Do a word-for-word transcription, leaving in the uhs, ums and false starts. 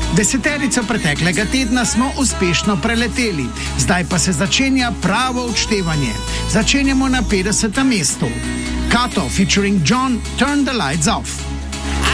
Deseterico preteklega tedna smo uspešno preleteli, zdaj pa se začenja pravo odštevanje. Začenjamo na petdesetem mestu. Kato featuring John, Turn the Lights Off.